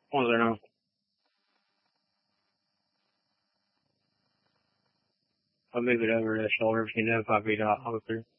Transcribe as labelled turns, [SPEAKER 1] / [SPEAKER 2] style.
[SPEAKER 1] Well, I don't know. I'll move it over the shoulder if you know if I'll be the officer.